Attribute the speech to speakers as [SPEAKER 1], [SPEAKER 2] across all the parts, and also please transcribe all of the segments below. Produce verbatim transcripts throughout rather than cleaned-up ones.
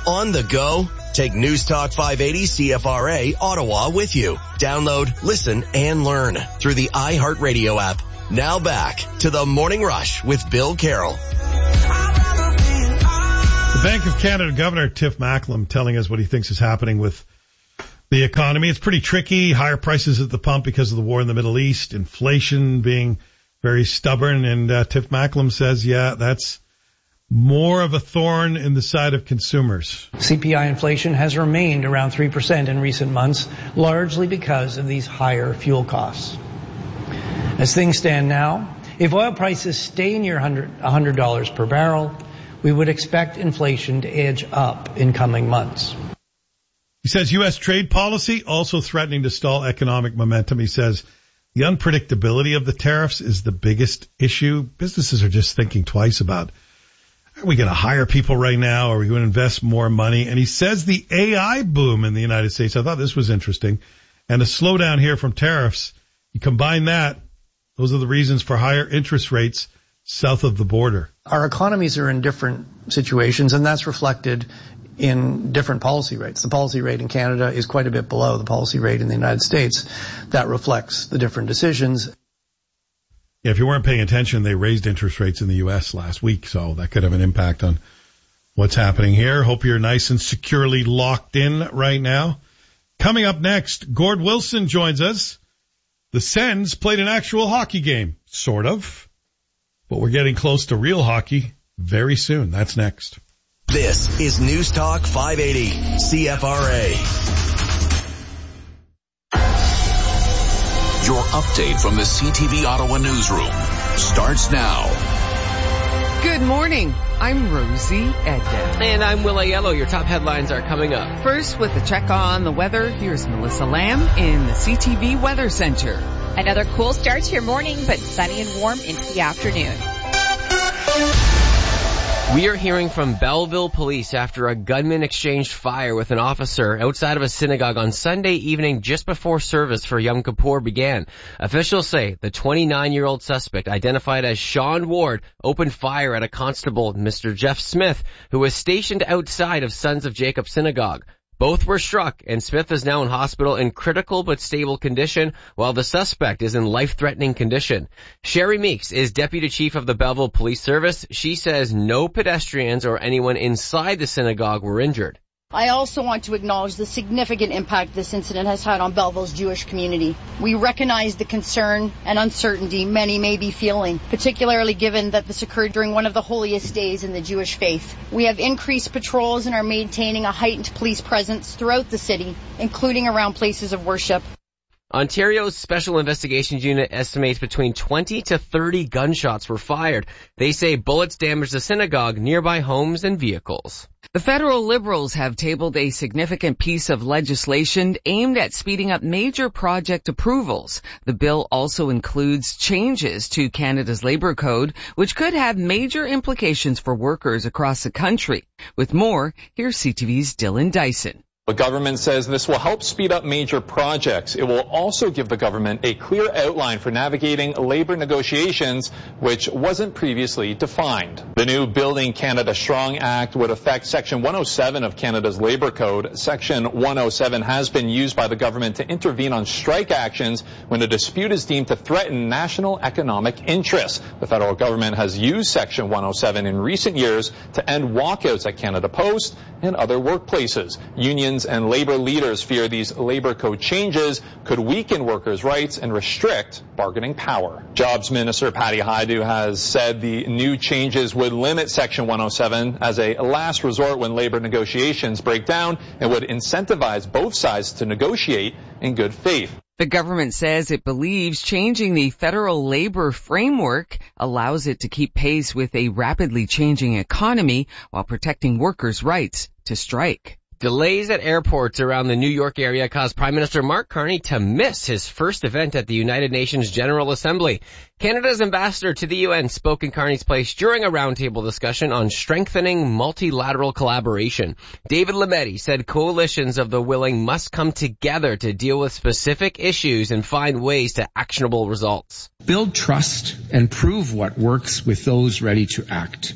[SPEAKER 1] On the go? Take News Talk five eighty C F R A Ottawa with you. Download, listen, and learn through the iHeartRadio app. Now back to the Morning Rush with Bill Carroll.
[SPEAKER 2] The Bank of Canada Governor Tiff Macklem telling us what he thinks is happening with the economy. It's pretty tricky. Higher prices at the pump because of the war in the Middle East, inflation being very stubborn. And uh, Tiff Macklem says, yeah, that's more of a thorn in the side of consumers.
[SPEAKER 3] C P I inflation has remained around three percent in recent months, largely because of these higher fuel costs. As things stand now, if oil prices stay near one hundred dollars per barrel, we would expect inflation to edge up in coming months.
[SPEAKER 2] He says U S trade policy also threatening to stall economic momentum. He says the unpredictability of the tariffs is the biggest issue. Businesses are just thinking twice about, are we going to hire people right now? Are we going to invest more money? And he says the A I boom in the United States, I thought this was interesting, and a slowdown here from tariffs. You combine that, those are the reasons for higher interest rates south of the border.
[SPEAKER 3] Our economies are in different situations, and that's reflected in different policy rates. The policy rate in Canada is quite a bit below the policy rate in the United States. That reflects the different decisions.
[SPEAKER 2] Yeah, if you weren't paying attention, they raised interest rates in the U S last week, so that could have an impact on what's happening here. Hope you're nice and securely locked in right now. Coming up next, Gord Wilson joins us. The Sens played an actual hockey game, sort of, but we're getting close to real hockey very soon. That's next.
[SPEAKER 1] This is News Talk five eighty C F R A.
[SPEAKER 4] Your update from the C T V Ottawa newsroom starts now.
[SPEAKER 5] Good morning. I'm Rosie Edda.
[SPEAKER 6] And I'm Will Aiello. Your top headlines are coming up.
[SPEAKER 5] First, with a check on the weather, here's Melissa Lamb in the C T V Weather Center.
[SPEAKER 7] Another cool start to your morning, but sunny and warm into the afternoon.
[SPEAKER 6] We are hearing from Belleville police after a gunman exchanged fire with an officer outside of a synagogue on Sunday evening just before service for Yom Kippur began. Officials say the twenty-nine-year-old suspect, identified as Sean Ward, opened fire at a constable, Mister Jeff Smith, who was stationed outside of Sons of Jacob Synagogue. Both were struck, and Smith is now in hospital in critical but stable condition, while the suspect is in life-threatening condition. Sherry Meeks is Deputy Chief of the Belleville Police Service. She says no pedestrians or anyone inside the synagogue were injured.
[SPEAKER 8] I also want to acknowledge the significant impact this incident has had on Belleville's Jewish community. We recognize the concern and uncertainty many may be feeling, particularly given that this occurred during one of the holiest days in the Jewish faith. We have increased patrols and are maintaining a heightened police presence throughout the city, including around places of worship.
[SPEAKER 6] Ontario's Special Investigations Unit estimates between twenty to thirty gunshots were fired. They say bullets damaged the synagogue, nearby homes, and vehicles.
[SPEAKER 5] The federal Liberals have tabled a significant piece of legislation aimed at speeding up major project approvals. The bill also includes changes to Canada's Labour Code, which could have major implications for workers across the country. With more, here's C T V's Dylan Dyson.
[SPEAKER 9] The government says this will help speed up major projects. It will also give the government a clear outline for navigating labor negotiations, which wasn't previously defined. The new Building Canada Strong Act would affect Section one oh seven of Canada's Labour Code. Section one oh seven has been used by the government to intervene on strike actions when a dispute is deemed to threaten national economic interests. The federal government has used Section one oh seven in recent years to end walkouts at Canada Post and other workplaces. Unions and labor leaders fear these labor code changes could weaken workers' rights and restrict bargaining power. Jobs Minister Patty Hajdu has said the new changes would limit Section one oh seven as a last resort when labor negotiations break down and would incentivize both sides to negotiate in good faith.
[SPEAKER 5] The government says it believes changing the federal labor framework allows it to keep pace with a rapidly changing economy while protecting workers' rights to strike.
[SPEAKER 6] Delays at airports around the New York area caused Prime Minister Mark Carney to miss his first event at the United Nations General Assembly. Canada's ambassador to the U N spoke in Carney's place during a roundtable discussion on strengthening multilateral collaboration. David Lametti said coalitions of the willing must come together to deal with specific issues and find ways to actionable results.
[SPEAKER 10] Build trust and prove what works with those ready to act.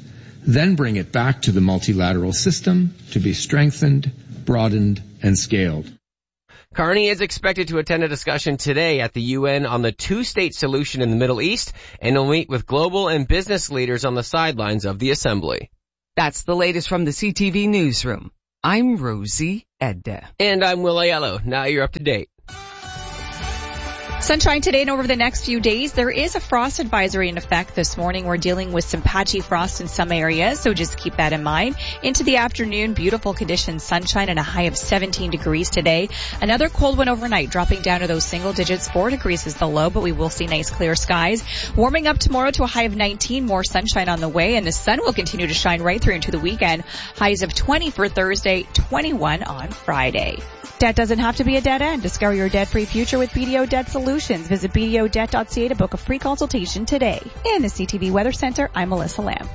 [SPEAKER 10] then bring it back to the multilateral system to be strengthened, broadened, and scaled.
[SPEAKER 6] Carney is expected to attend a discussion today at the U N on the two-state solution in the Middle East, and will meet with global and business leaders on the sidelines of the assembly.
[SPEAKER 5] That's the latest from the C T V Newsroom. I'm Rosie Edda.
[SPEAKER 6] And I'm Will Aiello. Now you're up to date.
[SPEAKER 7] Sunshine today and over the next few days. There is a frost advisory in effect this morning. We're dealing with some patchy frost in some areas, so just keep that in mind. Into the afternoon, beautiful conditions, sunshine and a high of seventeen degrees today. Another cold one overnight, dropping down to those single digits. Four degrees is the low, but we will see nice clear skies. Warming up tomorrow to a high of nineteen, more sunshine on the way, and the sun will continue to shine right through into the weekend. Highs of twenty for Thursday, twenty-one on Friday. Debt doesn't have to be a dead end. Discover your debt-free future with B D O Debt Solutions. Visit b d o debt dot c a to book a free consultation today. In the C T V Weather Center, I'm Melissa Lamb.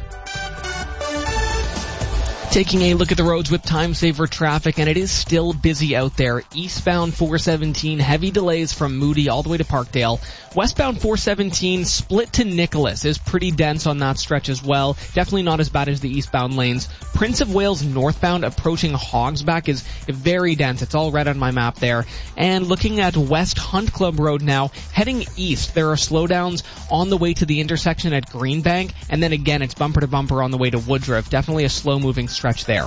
[SPEAKER 11] Taking a look at the roads with time saver traffic, and it is still busy out there. Eastbound four seventeen, heavy delays from Moody all the way to Parkdale. Westbound four seventeen, split to Nicholas, is pretty dense on that stretch as well. Definitely not as bad as the eastbound lanes. Prince of Wales northbound approaching Hogsback is very dense. It's all red on my map there. And looking at West Hunt Club Road now, heading east, there are slowdowns on the way to the intersection at Greenbank, and then again it's bumper to bumper on the way to Woodruff. Definitely a slow-moving stretch there.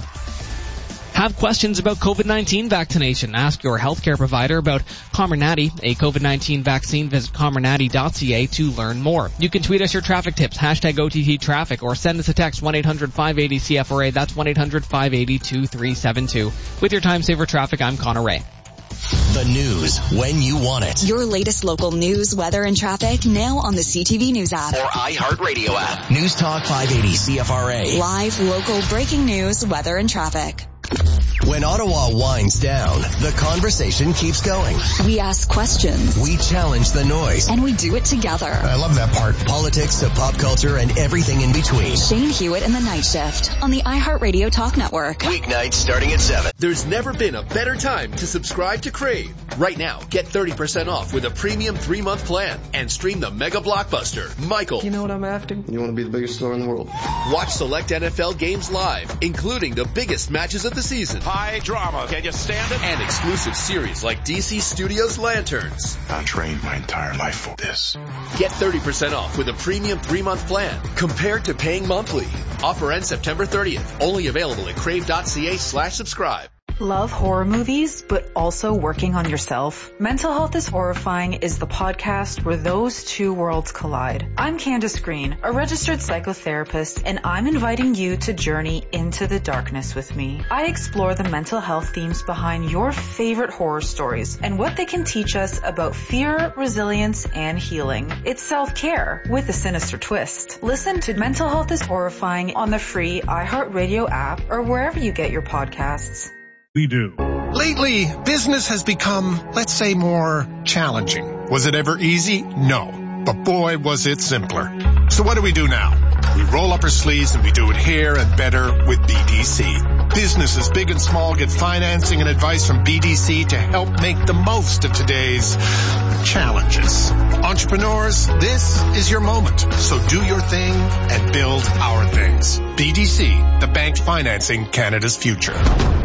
[SPEAKER 11] Have questions about COVID nineteen vaccination? Ask your healthcare provider about Comirnaty, a COVID nineteen vaccine. Visit comirnaty dot c a to learn more. You can tweet us your traffic tips, hashtag O T T traffic, or send us a text one eight hundred five eight zero C F R A. That's one eight hundred five eight zero two three seven two. With your time saver traffic, I'm Connor Ray.
[SPEAKER 1] The news when you want it.
[SPEAKER 12] Your latest local news, weather, and traffic now on the C T V News app.
[SPEAKER 1] Or iHeartRadio app. News Talk five eighty C F R A.
[SPEAKER 12] Live, local, breaking news, weather, and traffic.
[SPEAKER 1] When Ottawa winds down, the conversation keeps going.
[SPEAKER 12] We ask questions.
[SPEAKER 1] We challenge the noise.
[SPEAKER 12] And we do it together.
[SPEAKER 1] I love that part. Politics to pop culture and everything in between.
[SPEAKER 12] Shane Hewitt in the Night Shift on the iHeartRadio Talk Network.
[SPEAKER 1] Weeknights starting at seven.
[SPEAKER 13] There's never been a better time to subscribe to Crave. Right now, get thirty percent off with a premium three-month plan and stream the mega blockbuster, Michael.
[SPEAKER 14] You know what I'm after? You want to be the biggest star in the world.
[SPEAKER 13] Watch select N F L games live, including the biggest matches of the season.
[SPEAKER 15] High drama. Can you stand it?
[SPEAKER 13] And exclusive series like D C Studios Lanterns.
[SPEAKER 15] I trained my entire life for this.
[SPEAKER 13] Get thirty percent off with a premium three-month plan compared to paying monthly. Offer ends September thirtieth. Only available at crave dot c a slash subscribe.
[SPEAKER 16] Love horror movies, but also working on yourself? Mental Health is Horrifying is the podcast where those two worlds collide. I'm Candace Green, a registered psychotherapist, and I'm inviting you to journey into the darkness with me. I explore the mental health themes behind your favorite horror stories and what they can teach us about fear, resilience, and healing. It's self-care with a sinister twist. Listen to Mental Health is Horrifying on the free iHeartRadio app or wherever you get your podcasts.
[SPEAKER 17] We do. Lately, business has become, let's say, more challenging. Was it ever easy? No. But boy, was it simpler. So what do we do now? We roll up our sleeves and we do it here and better with B D C. Businesses big and small get financing and advice from B D C to help make the most of today's challenges. Entrepreneurs, this is your moment. So do your thing and build our things. B D C, the bank financing Canada's future.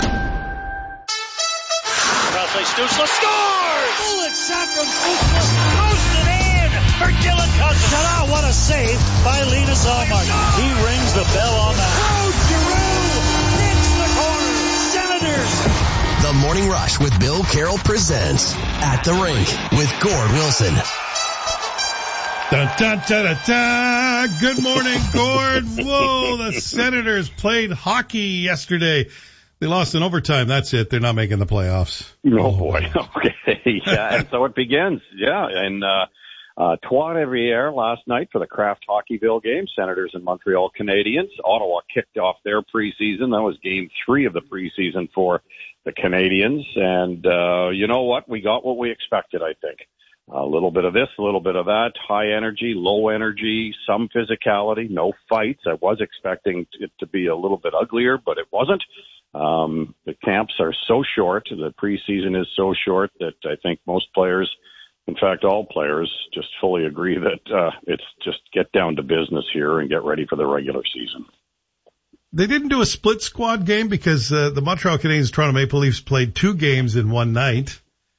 [SPEAKER 18] Stützle scores! Bullet shot from Stützle, posted in for Dylan Cousins. Ta-da, what a save by Linus Ullmark. He rings the bell on that. Claude Giroux hits the corner. Senators.
[SPEAKER 1] The Morning Rush with Bill Carroll presents At the Rink with Gord Wilson.
[SPEAKER 2] Da, da, da, da, da. Good morning, Gord. Whoa, the Senators played hockey yesterday. They lost in overtime. That's it. They're not making the playoffs.
[SPEAKER 19] Oh, boy. Okay. Yeah, and so it begins. Yeah, and uh, uh, Trois Rivières last night for the Kraft Hockeyville game. Senators and Montreal Canadiens. Ottawa kicked off their preseason. That was game three of the preseason for the Canadiens. And uh, you know what? We got what we expected, I think. A little bit of this, a little bit of that, high energy, low energy, some physicality, no fights. I was expecting it to be a little bit uglier, but it wasn't. Um, the camps are so short, the preseason is so short that I think most players, in fact all players, just fully agree that uh, it's just get down to business here and get ready for the regular season.
[SPEAKER 2] They didn't do a split squad game because uh, the Montreal Canadiens Toronto Maple Leafs played two games in one night.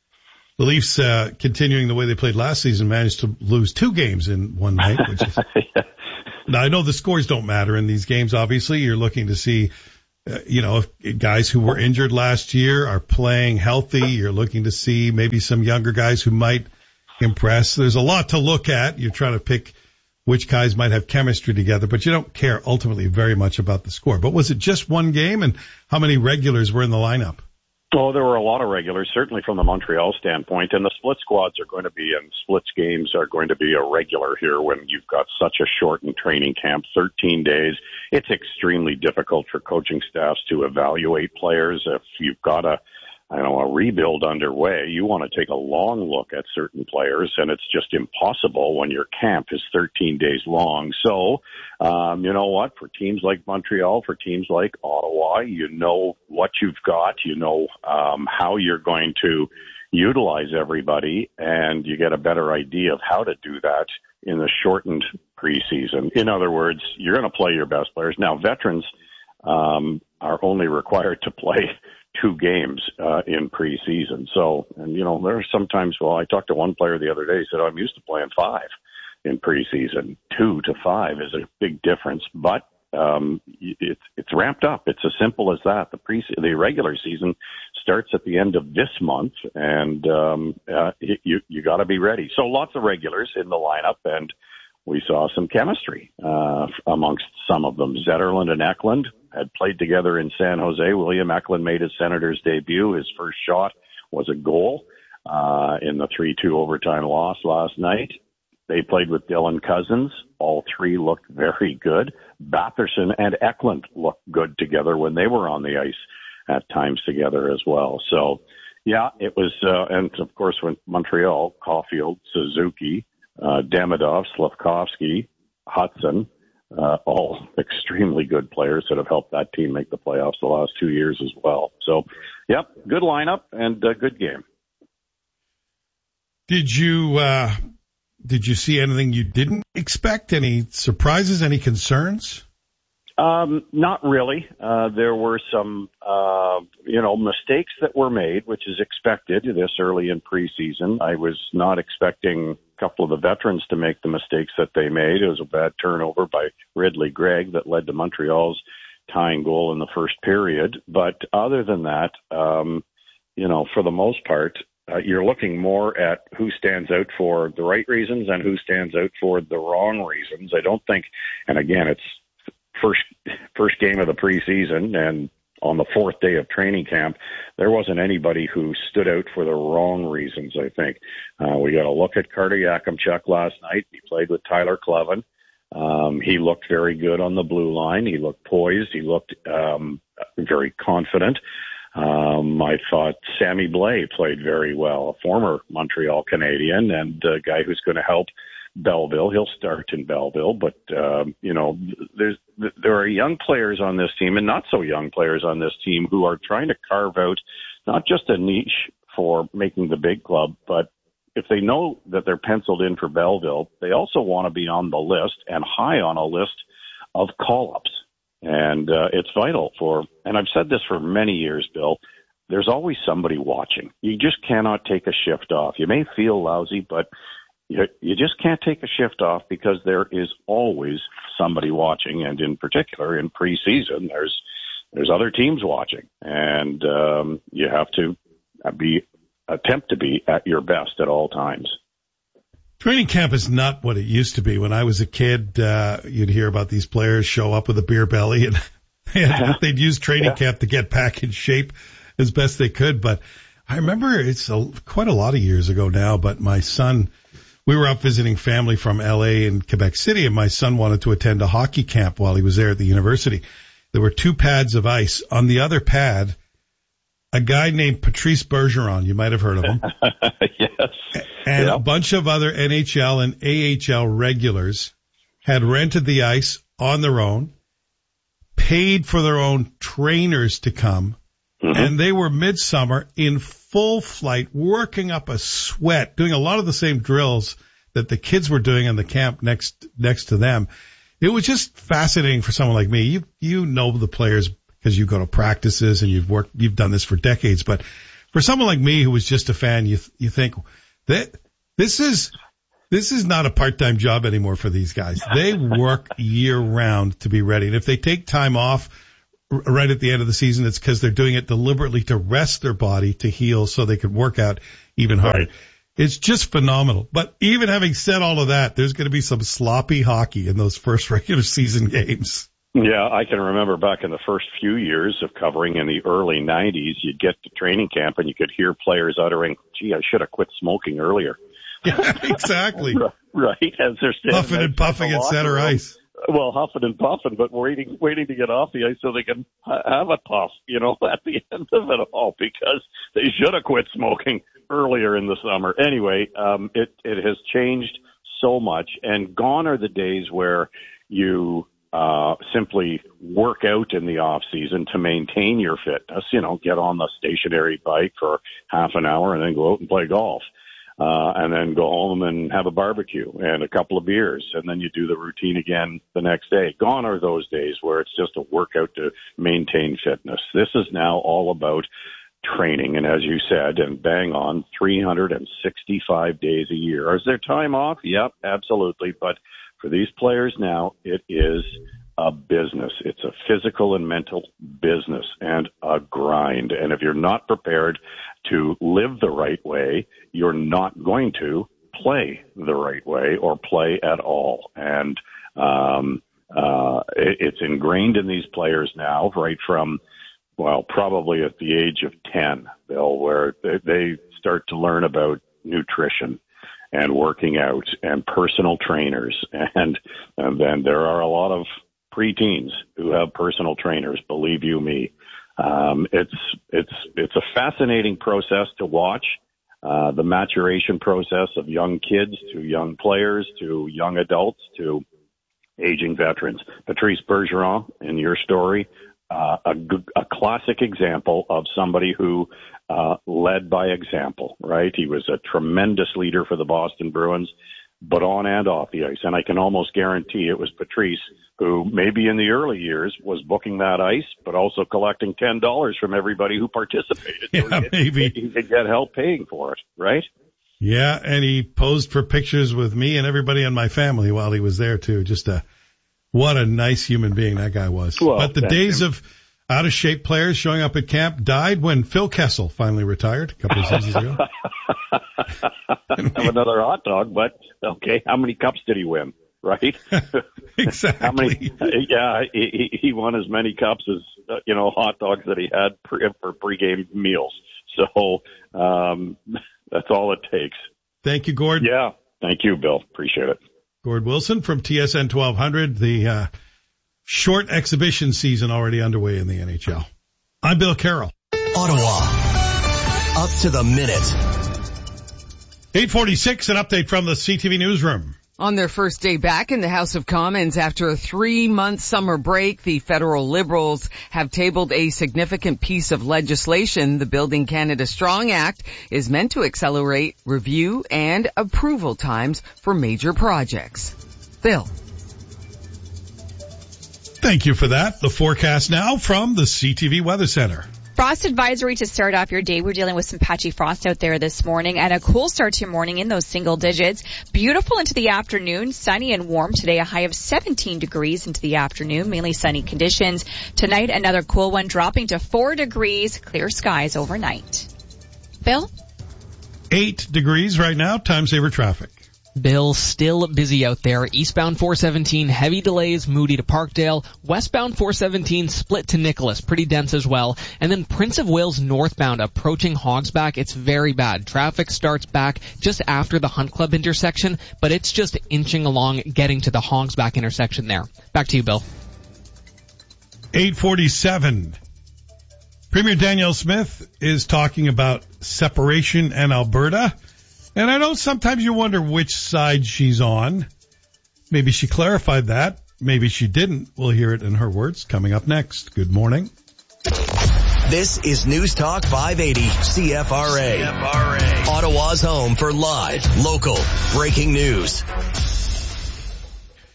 [SPEAKER 2] The Leafs, uh, continuing the way they played last season, managed to lose two games in one night. Which is, yeah. Now, I know the scores don't matter in these games, obviously. You're looking to see, uh, you know, if guys who were injured last year are playing healthy. You're looking to see maybe some younger guys who might impress. There's a lot to look at. You're trying to pick which guys might have chemistry together, but you don't care ultimately very much about the score. But was it just one game, and how many regulars were in the lineup?
[SPEAKER 19] Oh, there were a lot of regulars, certainly from the Montreal standpoint, and the split squads are going to be, and splits games are going to be a regular here when you've got such a shortened training camp, thirteen days. It's extremely difficult for coaching staffs to evaluate players. If you've got a I don't know, a rebuild underway, you want to take a long look at certain players, and it's just impossible when your camp is thirteen days long. So, um, you know what, for teams like Montreal, for teams like Ottawa, you know what you've got, you know um, how you're going to utilize everybody, and you get a better idea of how to do that in the shortened preseason. In other words, you're going to play your best players. Now, veterans um, are only required to play two games uh, in preseason. So, and you know, there are sometimes, well, I talked to one player the other day, he said, oh, I'm used to playing five in preseason. Two to five is a big difference, but um, it's, it's ramped up. It's as simple as that. The pre, the regular season starts at the end of this month, and um, uh, you, you got to be ready. So lots of regulars in the lineup, and we saw some chemistry uh, amongst some of them. Zetterlund and Eklund had played together in San Jose. William Eklund made his Senators debut. His first shot was a goal uh, in the three two overtime loss last night. They played with Dylan Cousins. All three looked very good. Batherson and Eklund looked good together when they were on the ice at times together as well. So, yeah, it was, uh, and of course, when Montreal, Caulfield, Suzuki, uh, Demidov, Slavkovsky, Hudson, uh, all extremely good players that have helped that team make the playoffs the last two years as well. So, yep, good lineup and a good game.
[SPEAKER 2] Did you, uh, did you see anything you didn't expect? Any surprises, any concerns?
[SPEAKER 19] Um, not really. Uh, there were some, uh, you know, mistakes that were made, which is expected this early in preseason. I was not expecting a couple of the veterans to make the mistakes that they made. It was a bad turnover by Ridley Gregg that led to Montreal's tying goal in the first period. But other than that, um, you know, for the most part, uh, you're looking more at who stands out for the right reasons and who stands out for the wrong reasons. I don't think, and again, it's first first game of the preseason, and on the fourth day of training camp, there wasn't anybody who stood out for the wrong reasons, I think. Uh, we got to look at Carter Yakimchuk last night. He played with Tyler Clevin. Um, he looked very good on the blue line. He looked poised. He looked um, very confident. Um, I thought Sammy Blais played very well, a former Montreal Canadian and a guy who's going to help Belleville. He'll start in Belleville, but, um, you know, there's, there are young players on this team and not so young players on this team who are trying to carve out not just a niche for making the big club, but if they know that they're penciled in for Belleville, they also want to be on the list and high on a list of call-ups. And uh, it's vital for, and I've said this for many years, Bill, there's always somebody watching. You just cannot take a shift off. You may feel lousy, but you, you just can't take a shift off because there is always somebody watching. And in particular, in preseason, there's there's other teams watching. And um, you have to be attempt to be at your best at all times.
[SPEAKER 2] Training camp is not what it used to be. When I was a kid, uh, you'd hear about these players show up with a beer belly and, and they'd use training yeah. camp to get back in shape as best they could. But I remember it's a, quite a lot of years ago now, but my son, we were out visiting family from L A and Quebec City, and my son wanted to attend a hockey camp while he was there at the university. There were two pads of ice. On the other pad, a guy named Patrice Bergeron, you might have heard of him.
[SPEAKER 19] Yes.
[SPEAKER 2] And
[SPEAKER 19] yep.
[SPEAKER 2] a bunch of other N H L and A H L regulars had rented the ice on their own, paid for their own trainers to come, mm-hmm. and they were midsummer in full flight, working up a sweat, doing a lot of the same drills that the kids were doing in the camp next next to them. it was just fascinating for someone like me. You, you know the players because you go to practices and you've worked, you've done this for decades. But for someone like me who was just a fan, you, you think that this is, this is not a part-time job anymore for these guys. They work year round to be ready. And if they take time off right at the end of the season, it's because they're doing it deliberately to rest their body, to heal, so they could work out even harder. Right. It's just phenomenal. But even having said all of that, there's going to be some sloppy hockey in those first regular season games.
[SPEAKER 19] Yeah, I can remember back in the first few years of covering in the early nineties, you'd get to training camp and you could hear players uttering, gee, I should have quit smoking earlier.
[SPEAKER 2] Yeah, exactly.
[SPEAKER 19] Right, as they're standing
[SPEAKER 2] huffing and puffing at center ice.
[SPEAKER 19] Well, huffing and puffing, but waiting, waiting to get off the ice so they can ha- have a puff, you know, at the end of it all, because they should have quit smoking earlier in the summer. Anyway, um, it, it has changed so much, and gone are the days where you, uh, simply work out in the off season to maintain your fitness, you know, get on the stationary bike for half an hour and then go out and play golf. Uh, and then go home and have a barbecue and a couple of beers, and then you do the routine again the next day. Gone are those days where it's just a workout to maintain fitness. This is now all about training, and as you said, and bang on, three hundred sixty-five days a year. Is there time off? Yep, absolutely. But for these players now, it is a business. It's a physical and mental business and a grind. And if you're not prepared to live the right way, you're not going to play the right way or play at all. And um, uh, it, it's ingrained in these players now, right from, well, probably at the age of ten, Bill, where they, they start to learn about nutrition and working out and personal trainers. And, and then there are a lot of preteens who have personal trainers, believe you me. Um, it's, it's, it's a fascinating process to watch, uh, the maturation process of young kids to young players to young adults to aging veterans. Patrice Bergeron, in your story, uh, a, a classic example of somebody who, uh, led by example, right? He was a tremendous leader for the Boston Bruins, but on and off the ice. And I can almost guarantee it was Patrice who maybe in the early years was booking that ice, but also collecting ten dollars from everybody who participated.
[SPEAKER 2] Yeah,
[SPEAKER 19] so he,
[SPEAKER 2] maybe.
[SPEAKER 19] He could get help paying for it, right?
[SPEAKER 2] Yeah, and he posed for pictures with me and everybody in my family while he was there too. Just a, what a nice human being that guy was.
[SPEAKER 19] Well,
[SPEAKER 2] but the days him. of out of shape players showing up at camp died when Phil Kessel finally retired a couple of seasons ago.
[SPEAKER 19] Have another hot dog, but okay, how many cups did he win? Right?
[SPEAKER 2] Exactly.
[SPEAKER 19] How many? Yeah, he, he won as many cups as uh, you know hot dogs that he had pre, for pregame meals. So um, that's all it takes.
[SPEAKER 2] Thank you, Gord.
[SPEAKER 19] Yeah, thank you, Bill. Appreciate it.
[SPEAKER 2] Gord Wilson from T S N twelve hundred. The uh, short exhibition season already underway in the N H L. I'm Bill Carroll.
[SPEAKER 1] Ottawa, up to the minute.
[SPEAKER 2] eight forty-six, an update from the C T V newsroom.
[SPEAKER 5] On their first day back in the House of Commons after a three-month summer break, the federal Liberals have tabled a significant piece of legislation. The Building Canada Strong Act is meant to accelerate review and approval times for major projects. Phil.
[SPEAKER 2] Thank you for that. The forecast now from the C T V Weather Center.
[SPEAKER 7] Frost advisory to start off your day. We're dealing with some patchy frost out there this morning and a cool start to your morning in those single digits. Beautiful into the afternoon, sunny and warm today, a high of seventeen degrees into the afternoon, mainly sunny conditions. Tonight, another cool one dropping to four degrees, clear skies overnight. Bill?
[SPEAKER 2] Eight degrees right now, time saver traffic.
[SPEAKER 11] Bill, still busy out there. Eastbound four seventeen, heavy delays, Moody to Parkdale. Westbound four seventeen, split to Nicholas, pretty dense as well. And then Prince of Wales northbound, approaching Hogsback, it's very bad. Traffic starts back just after the Hunt Club intersection, but it's just inching along, getting to the Hogsback intersection there. Back to you, Bill.
[SPEAKER 2] eight forty-seven. Premier Danielle Smith is talking about separation in Alberta. And I know sometimes you wonder which side she's on. Maybe she clarified that. Maybe she didn't. We'll hear it in her words coming up next. Good morning.
[SPEAKER 1] This is News Talk five eighty C F R A. C F R A. Ottawa's home for live, local, breaking news.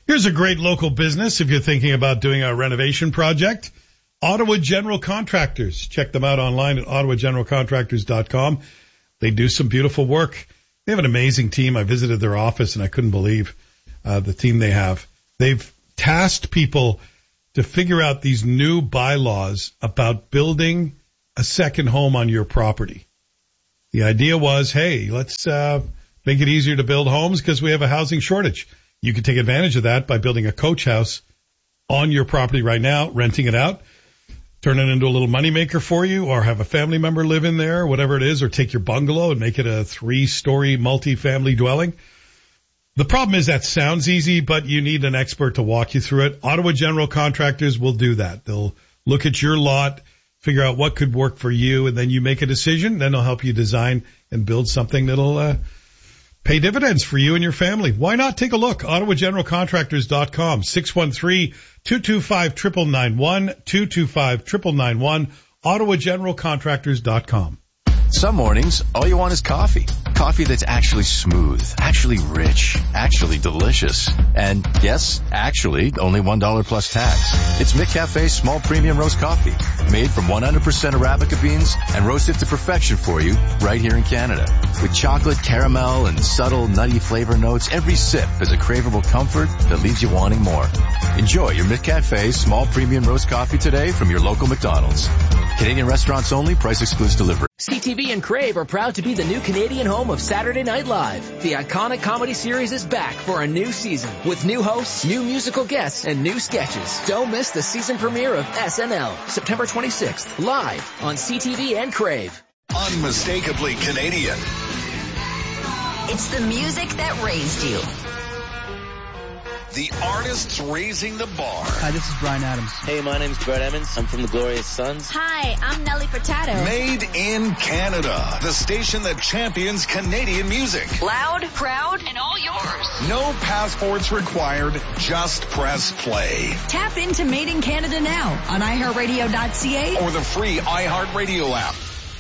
[SPEAKER 2] Here's a great local business if you're thinking about doing a renovation project. Ottawa General Contractors. Check them out online at ottawa general contractors dot com. They do some beautiful work. They have an amazing team. I visited their office and I couldn't believe uh, the team they have. They've tasked people to figure out these new bylaws about building a second home on your property. The idea was, hey, let's uh, make it easier to build homes because we have a housing shortage. You can take advantage of that by building a coach house on your property right now, renting it out, turn it into a little moneymaker for you, or have a family member live in there, whatever it is, or take your bungalow and make it a three-story multi-family dwelling. The problem is that sounds easy, but you need an expert to walk you through it. Ottawa General Contractors will do that. They'll look at your lot, figure out what could work for you, and then you make a decision. Then they'll help you design and build something that'll uh, pay dividends for you and your family. Why not take a look? ottawa general contractors dot com, six one three, two two five, nine nine one, two two five, nine nine one, ottawa general contractors dot com.
[SPEAKER 20] Some mornings, all you want is coffee. Coffee that's actually smooth, actually rich, actually delicious. And yes, actually, only one dollar plus tax. It's McCafe's small premium roast coffee, made from one hundred percent Arabica beans and roasted to perfection for you right here in Canada. With chocolate, caramel, and subtle nutty flavor notes, every sip is a craveable comfort that leaves you wanting more. Enjoy your McCafe small premium roast coffee today from your local McDonald's. Canadian restaurants only, price excludes delivery.
[SPEAKER 21] C T V and Crave are proud to be the new Canadian home of Saturday Night Live. The iconic comedy series is back for a new season with new hosts, new musical guests, and new sketches. Don't miss the season premiere of S N L, September twenty-sixth, live on C T V and Crave.
[SPEAKER 4] Unmistakably Canadian.
[SPEAKER 12] It's the music that raised you.
[SPEAKER 4] The artists raising the bar.
[SPEAKER 22] Hi, this is Brian Adams.
[SPEAKER 23] Hey, my name's Brett Emmons. I'm from the Glorious Sons.
[SPEAKER 24] Hi, I'm Nelly Furtado.
[SPEAKER 4] Made in Canada. The station that champions Canadian music.
[SPEAKER 12] Loud, proud, and all yours.
[SPEAKER 4] No passports required. Just press play.
[SPEAKER 12] Tap into Made in Canada now on i heart radio dot c a
[SPEAKER 4] or the free iHeartRadio app.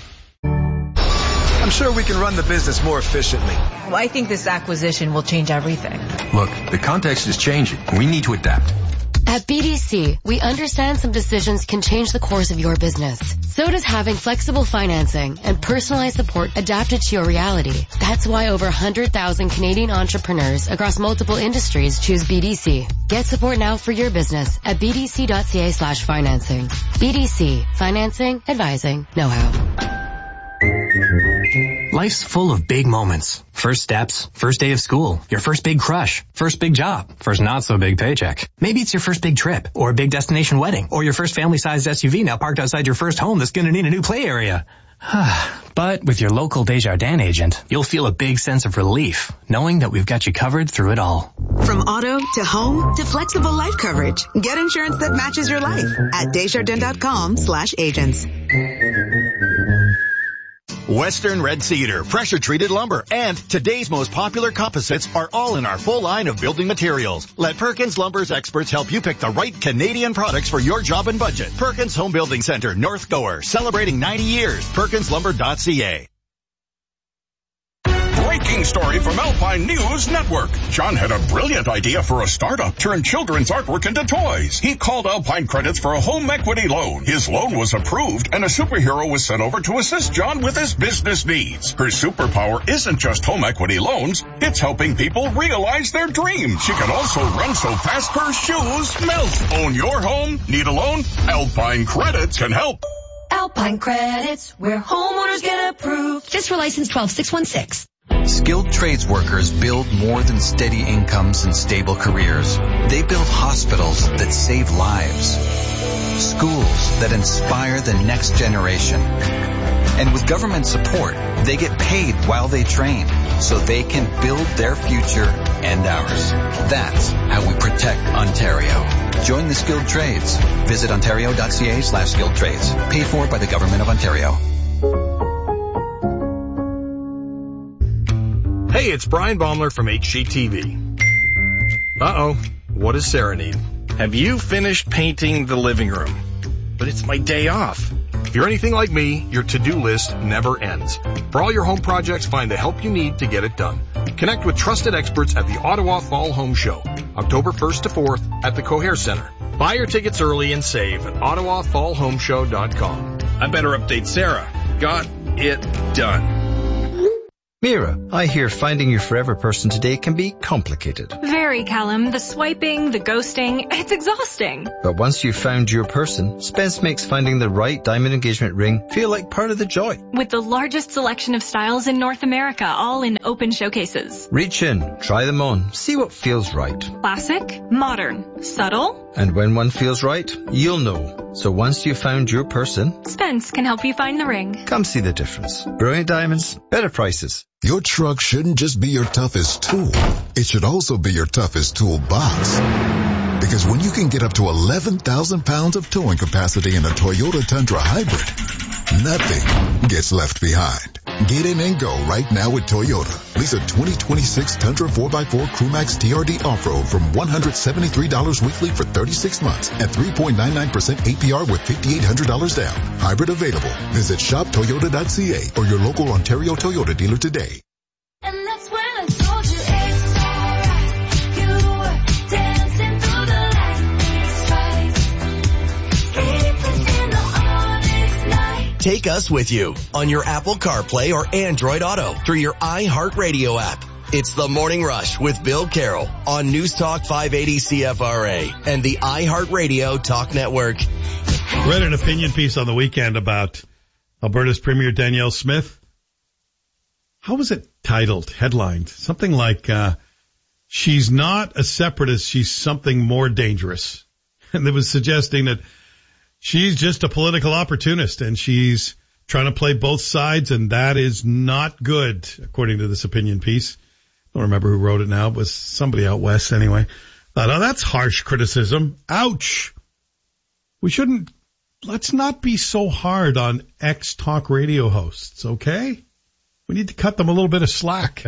[SPEAKER 25] I'm sure we can run the business more efficiently.
[SPEAKER 26] Well, I think this acquisition will change everything.
[SPEAKER 27] Look, the context is changing. We need to adapt.
[SPEAKER 28] At B D C, we understand some decisions can change the course of your business. So does having flexible financing and personalized support adapted to your reality. That's why over one hundred thousand Canadian entrepreneurs across multiple industries choose B D C. Get support now for your business at b d c dot c a slash financing. B D C. Financing, advising, know-how.
[SPEAKER 29] Life's full of big moments. First steps, first day of school, your first big crush, first big job, first not so big paycheck. Maybe it's your first big trip, or a big destination wedding, or your first family-sized S U V now parked outside your first home that's gonna need a new play area. But with your local Desjardins agent, you'll feel a big sense of relief, knowing that we've got you covered through it all.
[SPEAKER 30] From auto to home to flexible life coverage, get insurance that matches your life at desjardins dot com slash agents.
[SPEAKER 31] Western Red Cedar, pressure-treated lumber, and today's most popular composites are all in our full line of building materials. Let Perkins Lumber's experts help you pick the right Canadian products for your job and budget. Perkins Home Building Center, North Gower, celebrating ninety years. perkins lumber dot c a.
[SPEAKER 15] Breaking story from Alpine News Network. John had a brilliant idea for a startup, turn children's artwork into toys. He called Alpine Credits for a home equity loan. His loan was approved, and a superhero was sent over to assist John with his business needs. Her superpower isn't just home equity loans, it's helping people realize their dreams. She can also run so fast her shoes melt. Own your home? Need a loan? Alpine Credits can help.
[SPEAKER 24] Alpine Credits, where homeowners get approved. Just for license twelve six one six.
[SPEAKER 32] Skilled trades workers build more than steady incomes and stable careers. They build hospitals that save lives, schools that inspire the next generation. And with government support, they get paid while they train so they can build their future and ours. That's how we protect Ontario. Join the skilled trades. Visit ontario dot c a slash skilled trades. Paid for by the Government of Ontario.
[SPEAKER 33] Hey, it's Brian Baumler from H G T V. Uh-oh, what does Sarah need? Have you finished painting the living room? But it's my day off. If you're anything like me, your to-do list never ends. For all your home projects, find the help you need to get it done. Connect with trusted experts at the Ottawa Fall Home Show. October first to fourth at the Coher Center. Buy your tickets early and save at ottawa fall home show dot com. I better update Sarah. Got it done.
[SPEAKER 3] Mira, I hear finding your forever person today can be complicated.
[SPEAKER 5] Very, Callum. The swiping, the ghosting, it's exhausting.
[SPEAKER 3] But once you've found your person, Spence makes finding the right diamond engagement ring feel like part of the joy.
[SPEAKER 5] With the largest selection of styles in North America, all in open showcases.
[SPEAKER 3] Reach in, try them on, see what feels right.
[SPEAKER 5] Classic, modern, subtle.
[SPEAKER 3] And when one feels right, you'll know. So once you've found your person,
[SPEAKER 5] Spence can help you find the ring.
[SPEAKER 3] Come see the difference. Brilliant diamonds, better prices.
[SPEAKER 6] Your truck shouldn't just be your toughest tool. It should also be your toughest toolbox. Because when you can get up to eleven thousand pounds of towing capacity in a Toyota Tundra Hybrid, nothing gets left behind. Get in and go right now with Toyota. Lease a twenty twenty-six Tundra four by four Crewmax T R D Off-Road from one hundred seventy-three dollars weekly for thirty-six months at three point nine nine percent A P R with five thousand eight hundred dollars down. Hybrid available. Visit shop toyota dot c a or your local Ontario Toyota dealer today.
[SPEAKER 8] And that's when I told you it's alright. You were dancing through the lightning strikes. Sleepless in the Onyx night.
[SPEAKER 1] Take us with you on your Apple CarPlay or Android Auto through your iHeartRadio app. It's the Morning Rush with Bill Carroll on News Talk five eighty C F R A and the iHeartRadio Talk Network.
[SPEAKER 2] Read an opinion piece on the weekend about Alberta's Premier Danielle Smith. How was it titled, headlined? Something like, uh, she's not a separatist, she's something more dangerous. And it was suggesting that she's just a political opportunist and she's trying to play both sides, and that is not good, according to this opinion piece. I don't remember who wrote it now. It was somebody out west anyway. Thought, oh, that's harsh criticism. Ouch. We shouldn't, let's not be so hard on ex-talk radio hosts, okay? We need to cut them a little bit of slack.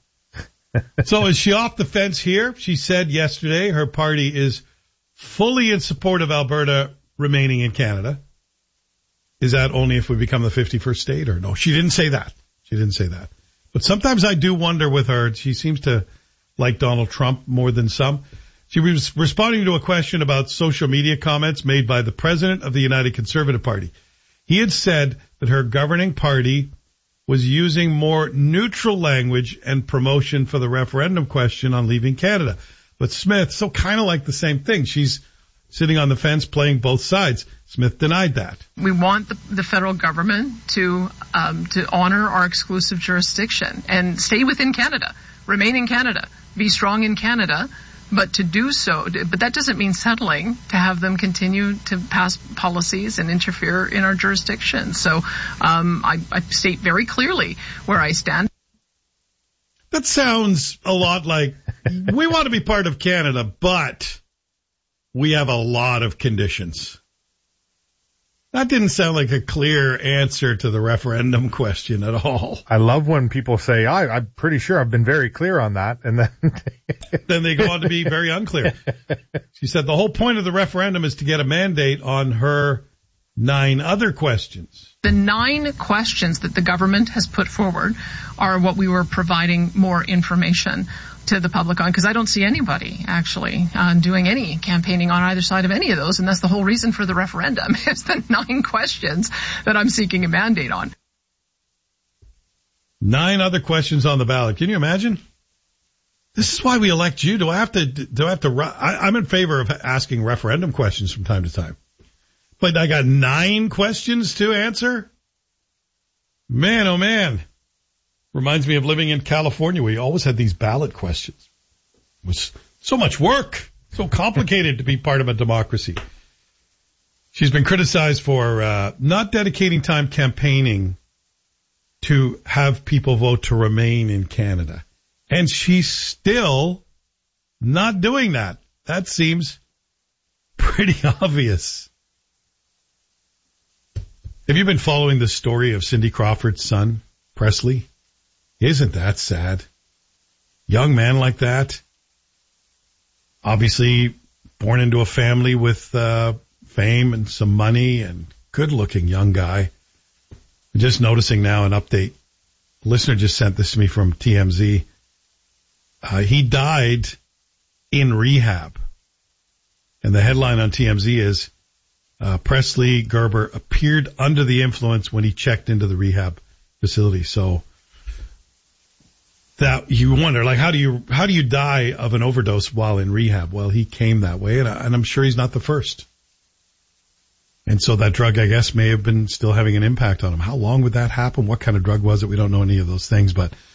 [SPEAKER 2] So is she off the fence here? She said yesterday her party is fully in support of Alberta remaining in Canada. Is that only if we become the fifty-first state or no? She didn't say that. She didn't say that. But sometimes I do wonder with her, she seems to like Donald Trump more than some. She was responding to a question about social media comments made by the president of the United Conservative Party. He had said that her governing party was using more neutral language and promotion for the referendum question on leaving Canada. But Smith, so kind of like the same thing. She's sitting on the fence playing both sides. Smith denied that.
[SPEAKER 9] We want the, the federal government to um, to honor our exclusive jurisdiction and stay within Canada, remain in Canada, be strong in Canada. But to do so, but that doesn't mean settling to have them continue to pass policies and interfere in our jurisdiction. So um, I, I state very clearly where I stand.
[SPEAKER 2] That sounds a lot like we want to be part of Canada, but we have a lot of conditions. That didn't sound like a clear answer to the referendum question at all.
[SPEAKER 10] I love when people say, I, I'm pretty sure I've been very clear on that. And then
[SPEAKER 2] then they go on to be very unclear. She said the whole point of the referendum is to get a mandate on her nine other questions.
[SPEAKER 9] The nine questions that the government has put forward are what we were providing more information to the public on, because I don't see anybody actually uh, doing any campaigning on either side of any of those, and that's the whole reason for the referendum is the nine questions that I'm seeking a mandate on.
[SPEAKER 2] Nine other questions on the ballot. Can you imagine? This is why we elect you. Do I have to? Do I have to? I, I'm in favor of asking referendum questions from time to time, but I got nine questions to answer. Man, oh man. Reminds me of living in California where you always had these ballot questions. It was so much work, so complicated to be part of a democracy. She's been criticized for uh, not dedicating time campaigning to have people vote to remain in Canada. And she's still not doing that. That seems pretty obvious. Have you been following the story of Cindy Crawford's son, Presley? Isn't that sad? Young man like that. Obviously born into a family with uh, fame and some money and good-looking young guy. I'm just noticing now an update. A listener just sent this to me from T M Z. Uh, he died in rehab. And the headline on T M Z is, uh, Presley Gerber appeared under the influence when he checked into the rehab facility. So that you wonder, like, how do you, how do you die of an overdose while in rehab? Well, he came that way, and, I, and I'm sure he's not the first. And so that drug, I guess, may have been still having an impact on him. How long would that happen? What kind of drug was it? We don't know any of those things, but